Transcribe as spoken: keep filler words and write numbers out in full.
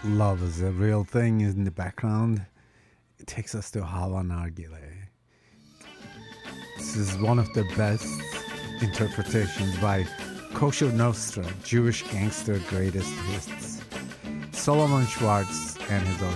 Love is a real thing in the background. It takes us to Hawa Nargile. This is one of the best interpretations by Kosher Nostra, Jewish gangster greatest hits. Solomon Schwartz and his